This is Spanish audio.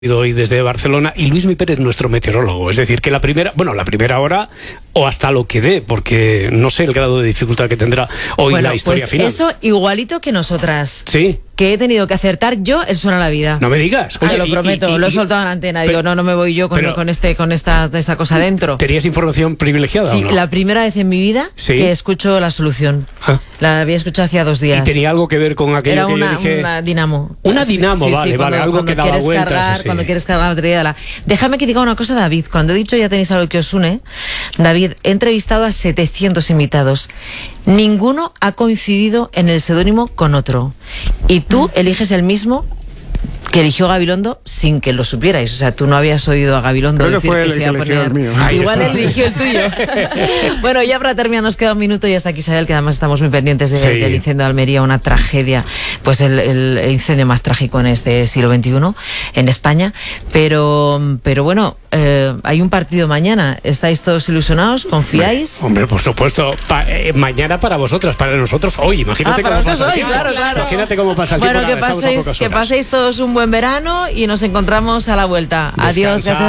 hoy desde Barcelona, y Luismi Pérez, nuestro meteorólogo. Es decir, que la primera hora o hasta lo que dé, porque no sé el grado de dificultad que tendrá hoy la historia final. Eso igualito que nosotras. Sí. Que he tenido que acertar yo el Suena la Vida. No me digas. Oye, lo prometo, lo he soltado en la antena. Digo, no me voy yo con esta cosa dentro. ¿Tenías información privilegiada Sí, o no? la primera vez en mi vida que escucho La Solución. La había escuchado hacía 2 días. ¿Y tenía algo que ver con aquello que yo dije? Era una dinamo. Una dinamo, vale, algo que daba vueltas. Cuando quieres cargar la batería. Déjame que diga una cosa, David. Cuando he dicho ya tenéis algo que os une, David, he entrevistado a 700 invitados. Ninguno ha coincidido en el seudónimo con otro. Y tú eliges el mismo que eligió Gabilondo sin que lo supierais. O sea, tú no habías oído a Gabilondo decir que se iba a poner... Igual él eligió el tuyo. Bueno, ya para terminar nos queda un minuto y hasta aquí, Isabel, que además estamos muy pendientes del incendio de Almería, una tragedia, pues el incendio más trágico en este siglo XXI en España. Pero bueno, hay un partido mañana. ¿Estáis todos ilusionados? ¿Confiáis? Hombre, por supuesto. Mañana para vosotras, para nosotros hoy. Imagínate cómo pasa el tiempo. Claro. Imagínate cómo pasa el tiempo. Bueno, que paséis todos un buen verano y nos encontramos a la vuelta. Adiós. Gracias.